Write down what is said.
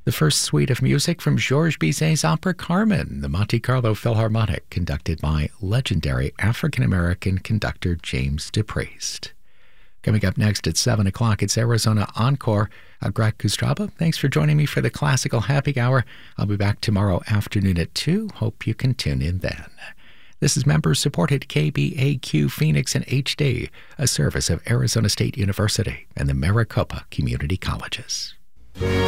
The first suite of music from Georges Bizet's opera Carmen, the Monte Carlo Philharmonic, conducted by legendary African-American conductor James DePriest. Coming up next at 7 o'clock, it's Arizona Encore. I'm Greg Kustraba. Thanks for joining me for the Classical Happy Hour. I'll be back tomorrow afternoon at 2. Hope you can tune in then. This is member-supported KBAQ Phoenix and HD, a service of Arizona State University and the Maricopa Community Colleges.